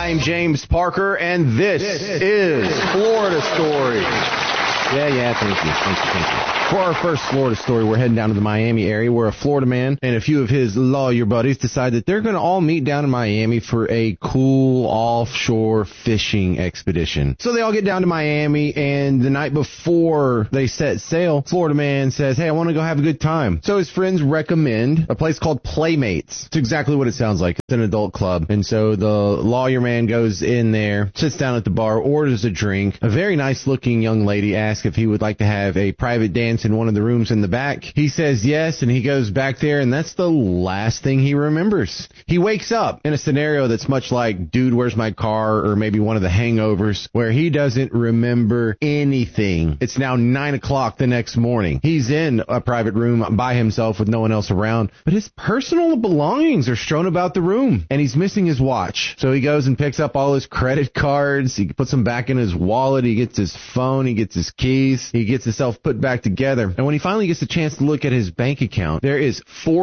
I'm James Parker, and this is Florida Story. Yeah, thank you. For our first Florida story, we're heading down to the Miami area where a Florida man and a few of his lawyer buddies decide that they're going to all meet down in Miami for a cool offshore fishing expedition. So they all get down to Miami, and the night before they set sail, Florida man says, hey, I want to go have a good time. So his friends recommend a place called Playmates. It's exactly what it sounds like. It's an adult club. And so the lawyer man goes in there, sits down at the bar, orders a drink. A very nice looking young lady asks if he would like to have a private dance in one of the rooms in the back. He says yes, and he goes back there, and that's the last thing he remembers. He wakes up in a scenario that's much like Dude, Where's My Car, or maybe one of the Hangovers, where he doesn't remember anything. It's now 9 o'clock the next morning. He's in a private room by himself with no one else around, but his personal belongings are strewn about the room, and he's missing his watch. So he goes and picks up all his credit cards. He puts them back in his wallet. He gets his phone. He gets his keys. He gets himself put back together. And when he finally gets a chance to look at his bank account, there is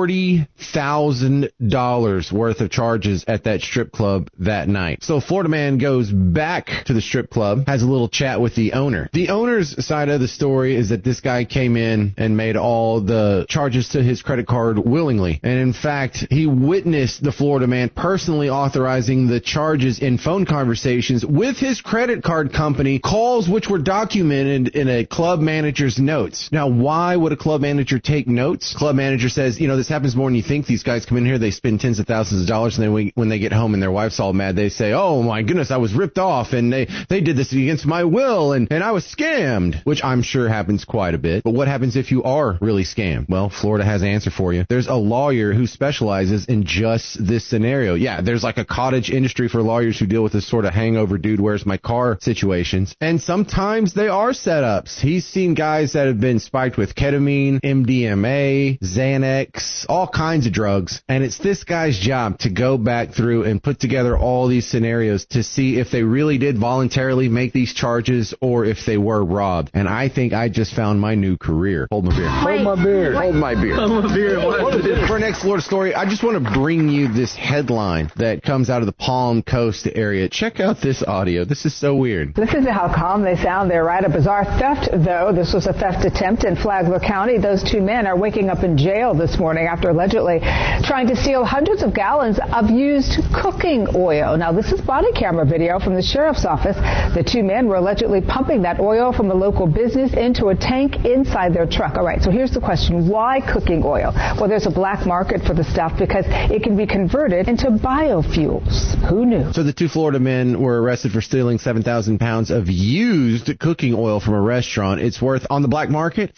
$40,000 worth of charges at that strip club that night. So Florida man goes back to the strip club, has a little chat with the owner. The owner's side of the story is that this guy came in and made all the charges to his credit card willingly. And in fact, he witnessed the Florida man personally authorizing the charges in phone conversations with his credit card company, calls which were documented in a club manager's notes. Now, why would a club manager take notes? Club manager says, this happens more than you think. These guys come in here, they spend tens of thousands of dollars, and then when they get home and their wife's all mad, they say, oh my goodness, I was ripped off, and they did this against my will, and I was scammed, which I'm sure happens quite a bit. But what happens if you are really scammed? Well, Florida has an answer for you. There's a lawyer who specializes in just this scenario. Yeah, there's like a cottage industry for lawyers who deal with this sort of hangover, dude, where's my car situations. And sometimes they are setups. He's seen guys that have been spiked with ketamine, MDMA, Xanax, all kinds of drugs. And it's this guy's job to go back through and put together all these scenarios to see if they really did voluntarily make these charges or if they were robbed. And I think I just found my new career. Hold my beer. Hold my beer. Hold my beer. Hold my beer. For our next Florida story, I just want to bring you this headline that comes out of the Palm Coast area. Check out this audio. This is so weird. Listen to how calm they sound. They're right. A bizarre theft, though. This was a theft attempt in Flagler County. Those two men are waking up in jail this morning after allegedly trying to steal hundreds of gallons of used cooking oil. Now, this is body camera video from the sheriff's office. The two men were allegedly pumping that oil from a local business into a tank inside their truck. All right, so here's the question. Why cooking oil? Well, there's a black market for the stuff because it can be converted into biofuels. Who knew? So the two Florida men were arrested for stealing 7,000 pounds of used cooking oil from a restaurant. It's worth, on the black market,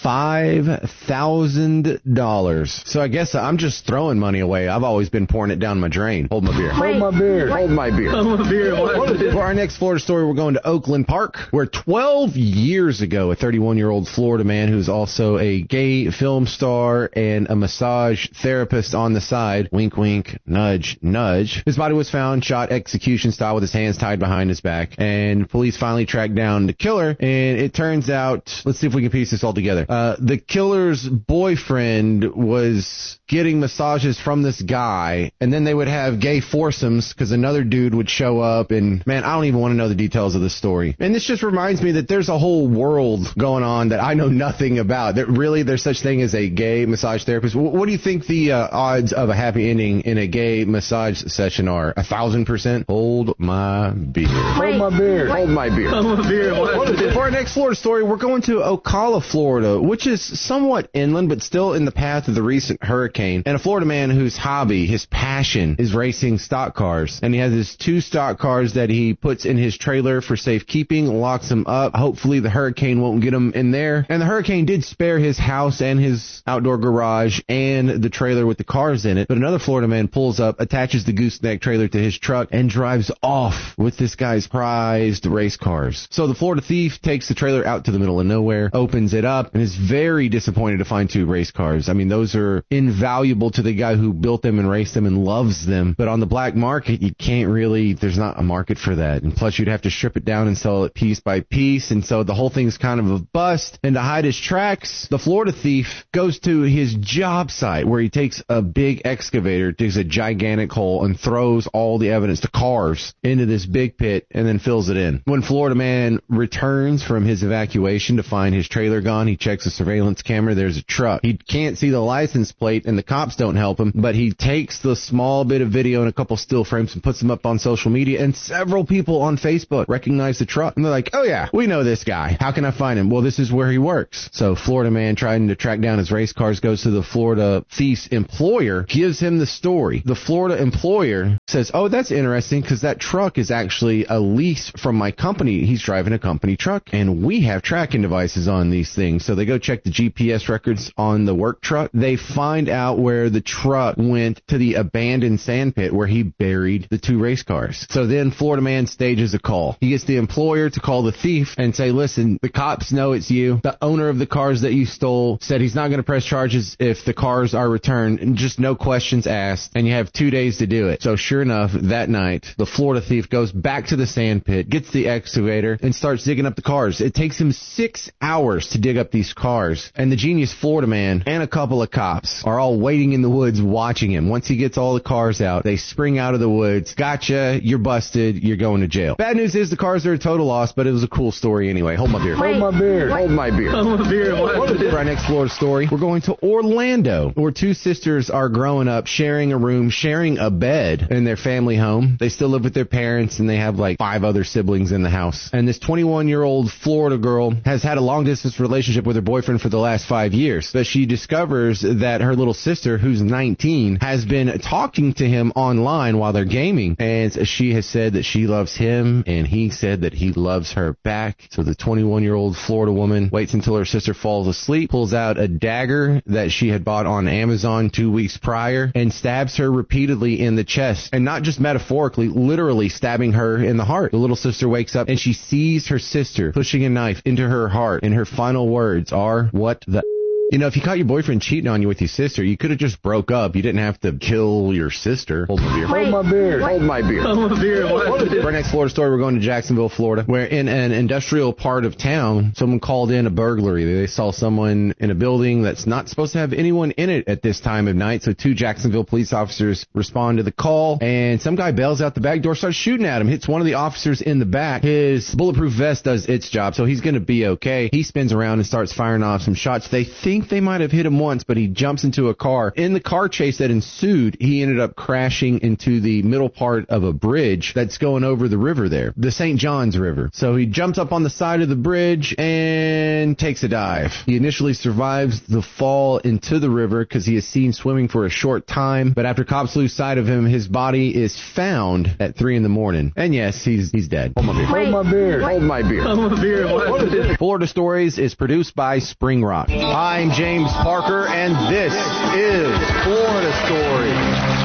$5,000. So I guess I'm just throwing money away. I've always been pouring it down my drain. Hold my beer. Hold my beer. Hold my beer. Hold my beer. For our next Florida story, we're going to Oakland Park, where 12 years ago, a 31-year-old Florida man who's also a gay film star and a massage therapist on the side, wink, wink, nudge, nudge, his body was found shot execution style with his hands tied behind his back. And police finally tracked down the killer, and it turns out, let's see if we can piece this all together. The killer's boyfriend was getting massages from this guy, and then they would have gay foursomes because another dude would show up, and man, I don't even want to know the details of the story. And this just reminds me that there's a whole world going on that I know nothing about. That really, there's such thing as a gay massage therapist. What do you think the odds of a happy ending in a gay massage session are? 1,000%? Hold my beer. Hold my beer. Hold my beer. Hold my beer. For our next Florida story, we're going to Ocala, Florida, which is somewhat inland, but still in the path of the recent hurricane. And a Florida man whose hobby, his passion, is racing stock cars. And he has his 2 stock cars that he puts in his trailer for safekeeping, locks them up. Hopefully the hurricane won't get him in there. And the hurricane did spare his house and his outdoor garage and the trailer with the cars in it. But another Florida man pulls up, attaches the gooseneck trailer to his truck, and drives off with this guy's prized race cars. So the Florida thief takes the trailer out to the middle of nowhere, opens it up, up and is very disappointed to find 2 race cars. I mean, those are invaluable to the guy who built them and raced them and loves them. But on the black market, you can't really, there's not a market for that. And plus, you'd have to strip it down and sell it piece by piece. And so the whole thing's kind of a bust. And to hide his tracks, the Florida thief goes to his job site where he takes a big excavator, digs a gigantic hole, and throws all the evidence, the cars, into this big pit and then fills it in. When Florida man returns from his evacuation to find his trailer gone, he checks the surveillance camera. There's a truck. He can't see the license plate and the cops don't help him, but he takes the small bit of video and a couple still frames and puts them up on social media, and several people on Facebook recognize the truck. And they're like, oh yeah, we know this guy. How can I find him? Well, this is where he works. So Florida man trying to track down his race cars goes to the Florida thief's employer, gives him the story. The Florida employer says, oh, that's interesting because that truck is actually a lease from my company. He's driving a company truck and we have tracking devices on these things. So they go check the GPS records on the work truck. They find out where the truck went to the abandoned sand pit where he buried the 2 race cars. So then Florida man stages a call. He gets the employer to call the thief and say, listen, the cops know it's you. The owner of the cars that you stole said he's not going to press charges if the cars are returned, and just no questions asked, and you have 2 days to do it. So sure enough, that night, the Florida thief goes back to the sand pit, gets the excavator, and starts digging up the cars. It takes him 6 hours to dig up these cars, and the genius Florida man and a couple of cops are all waiting in the woods watching him. Once he gets all the cars out, they spring out of the woods. Gotcha, you're busted, you're going to jail. Bad news is the cars are a total loss, but it was a cool story anyway. Hold my beer. Hold my beer. Hold my beer. Hold my beer. For our next Florida story, we're going to Orlando, where 2 sisters are growing up, sharing a room, sharing a bed in their family home. They still live with their parents, and they have like 5 other siblings in the house. And this 21-year-old Florida girl has had a long-distance relationship with her boyfriend for the last 5 years. But she discovers that her little sister, who's 19, has been talking to him online while they're gaming. And she has said that she loves him, and he said that he loves her back. So the 21-year-old Florida woman waits until her sister falls asleep, pulls out a dagger that she had bought on Amazon 2 weeks prior, and stabs her repeatedly in the chest. And not just metaphorically, literally stabbing her in the heart. The little sister wakes up and she sees her sister pushing a knife into her heart, and her final words are, what the... You know, if you caught your boyfriend cheating on you with your sister, you could have just broke up. You didn't have to kill your sister. Hold my beer. Hold my beer. Hold my beer. Hold my beer. For our next Florida story, we're going to Jacksonville, Florida, where in an industrial part of town, someone called in a burglary. They saw someone in a building that's not supposed to have anyone in it at this time of night. So 2 Jacksonville police officers respond to the call, and some guy bails out the back door, starts shooting at him, hits one of the officers in the back. His bulletproof vest does its job, so he's going to be okay. He spins around and starts firing off some shots. They think they might have hit him once, but he jumps into a car. In the car chase that ensued, he ended up crashing into the middle part of a bridge that's going over the river there, the St. Johns River. So he jumps up on the side of the bridge and takes a dive. He initially survives the fall into the river because he is seen swimming for a short time, but after cops lose sight of him, his body is found at 3 a.m. And yes, he's dead. Hold my beer. Hold my beer. Hold my beer. Hold my beer. Florida Stories is produced by Spring Rock. I'm James Parker, and this is Florida Stories.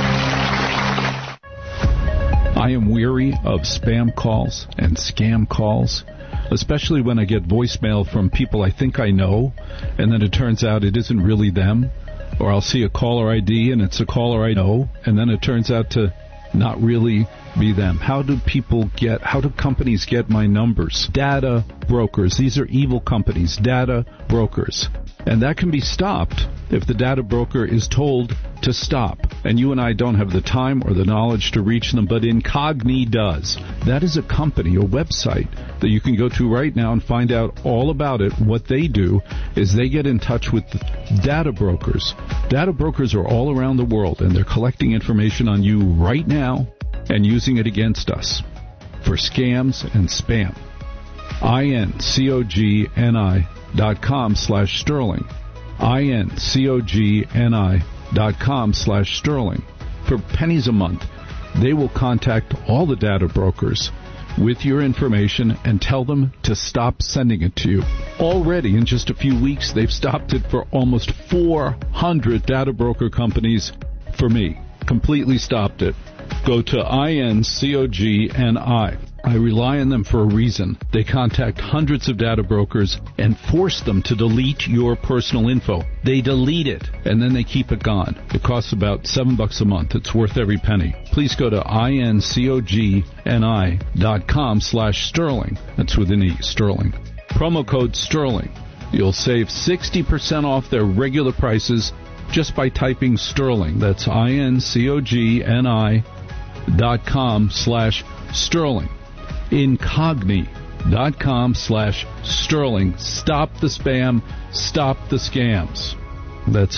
I am weary of spam calls and scam calls, especially when I get voicemail from people I think I know, and then it turns out it isn't really them. Or I'll see a caller ID, and it's a caller I know, and then it turns out to not really be them. How do companies get my numbers? Data brokers. These are evil companies. Data brokers. And that can be stopped if the data broker is told to stop. And you and I don't have the time or the knowledge to reach them, but Incogni does. That is a company, a website that you can go to right now and find out all about it. What they do is they get in touch with data brokers. Data brokers are all around the world, and they're collecting information on you right now and using it against us for scams and spam. INCOGNI.com/Sterling. INCOGNI.com/Sterling. For pennies a month, they will contact all the data brokers with your information and tell them to stop sending it to you. Already, in just a few weeks, they've stopped it for almost 400 data broker companies. For me, completely stopped it. Go to INCOGNI. I rely on them for a reason. They contact hundreds of data brokers and force them to delete your personal info. They delete it, and then they keep it gone. It costs about $7 a month. It's worth every penny. Please go to incogni.com/sterling. That's with an E, Sterling. Promo code Sterling. You'll save 60% off their regular prices just by typing Sterling. That's incogni.com/Sterling. Incogni.com/Sterling. Stop the spam. Stop the scams. That's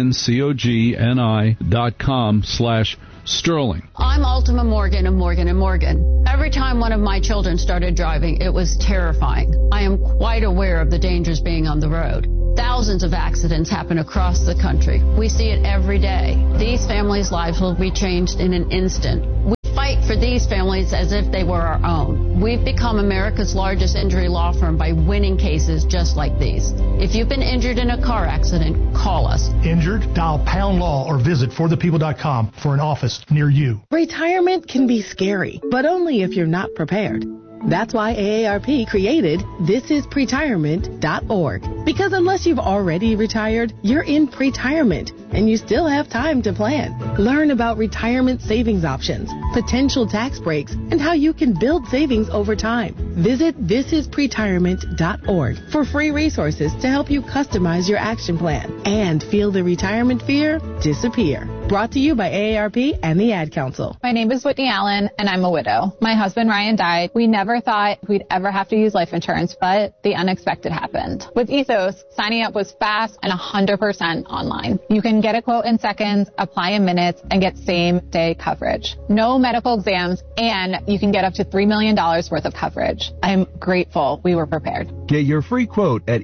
incogni.com/Sterling. I'm Ultima Morgan of Morgan & Morgan. Every time one of my children started driving, it was terrifying. I am quite aware of the dangers being on the road. Thousands of accidents happen across the country. We see it every day. These families' lives will be changed in an instant. We fight for these families as if they were our own. We've become America's largest injury law firm by winning cases just like these. If you've been injured in a car accident, call us. Injured? Dial pound law or visit forthepeople.com for an office near you. Retirement can be scary, but only if you're not prepared. That's why AARP created thisispretirement.org. Because unless you've already retired, you're in pretirement, and you still have time to plan. Learn about retirement savings options, potential tax breaks, and how you can build savings over time. Visit thisispretirement.org for free resources to help you customize your action plan and feel the retirement fear disappear. Brought to you by AARP and the Ad Council. My name is Whitney Allen, and I'm a widow. My husband, Ryan, died. We never thought we'd ever have to use life insurance, but the unexpected happened. With Ethos, signing up was fast and 100% online. You can get a quote in seconds, apply in minutes, and get same-day coverage. No medical exams, and you can get up to $3 million worth of coverage. I'm grateful we were prepared. Get your free quote at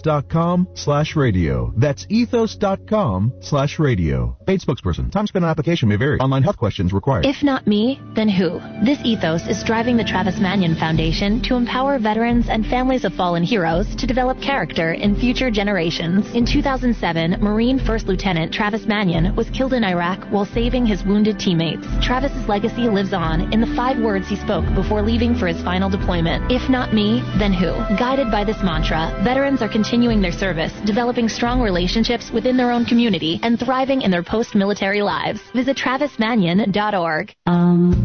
ethos.com/radio. That's ethos.com/radio. Paid spokesperson. Time spent on application may vary. Online health questions required. If not me, then who? This Ethos is driving the Travis Manion Foundation to empower veterans and families of fallen heroes to develop character in future generations. In 2007, Marine First Lieutenant Travis Manion was killed in Iraq while saving his wounded teammates. Travis's legacy lives on in the 5 words he spoke before leaving for his final deployment. If not me, then who? Guided by this mantra, veterans are continuing their service, developing strong relationships within their own community, and thriving in their post-military lives. Visit TravisManion.org.